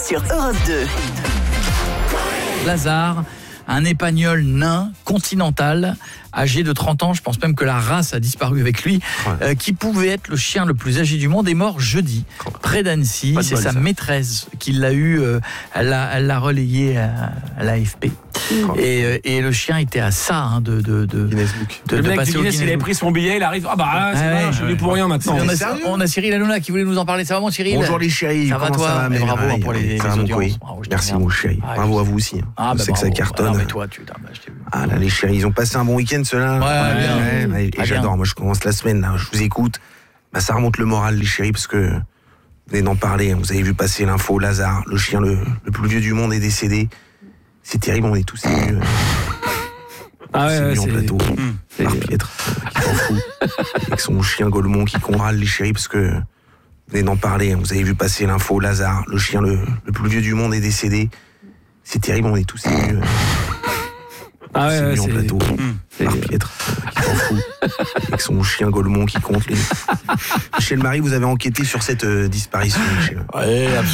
sur Europe 2. Lazare, un épagnol nain, continental, âgé de 30 ans, je pense même que la race a disparu avec lui, qui pouvait être le chien le plus âgé du monde, est mort jeudi, près d'Annecy. C'est sa maîtresse qui l'a eu, elle l'a relayé à l'AFP. Et le chien était à ça de le mec passer du au Guinness, il avait pris son billet, il arrive, je suis venu pour rien maintenant. On a Cyril Hanouna qui voulait nous en parler. Ça va, mon Cyril? Bonjour les chéris, ça va comment toi? ça va? Mais bravo pour les audiences. Merci mon chéri, bravo à vous aussi. Je sais que ça cartonne. Mais toi, ah là les chéris, ils ont passé un bon week-end ceux-là. Et j'adore, moi je commence la semaine, là, je vous écoute. Ça remonte le moral les chéris parce que vous venez d'en parler, vous avez vu passer l'info, Lazare, le chien le plus vieux du monde est décédé. C'est terrible, on est tous émus. C'est en plateau. Par Pietre, qui s'en fout. Avec son chien Golemont qui râle les chéris parce que vous venez d'en parler, vous avez vu passer l'info, Lazare, le chien le plus vieux du monde est décédé. C'est terrible, on est tous émus. C'est en plateau. Par Pietre, qui s'en fout. Avec son chien Golemont qui compte les. Michel Marie, vous avez enquêté sur cette disparition, Michel.